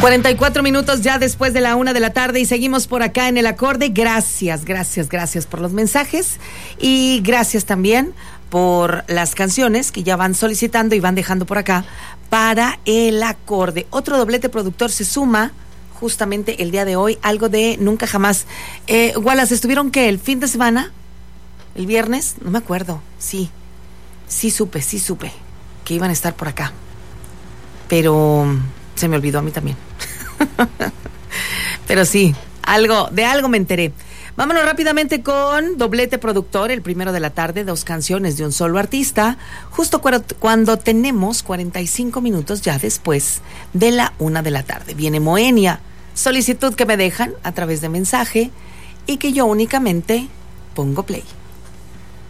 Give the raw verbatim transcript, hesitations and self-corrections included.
cuarenta y cuatro minutos ya después de la una de la tarde y seguimos por acá en el acorde. Gracias, gracias, gracias por los mensajes y gracias también por las canciones que ya van solicitando y van dejando por acá para el acorde. Otro doblete productor se suma justamente el día de hoy, algo de Nunca Jamás. Eh, Wallace, ¿estuvieron qué? ¿El fin de semana? ¿El viernes? No me acuerdo. Sí, sí supe, sí supe que iban a estar por acá. Pero se me olvidó a mí también. Pero sí, algo, de algo me enteré. Vámonos rápidamente con doblete productor, el primero de la tarde, dos canciones de un solo artista, justo cuando, cuando tenemos cuarenta y cinco minutos ya después de la una de la tarde. Viene Moenia, solicitud que me dejan a través de mensaje y que yo únicamente pongo play.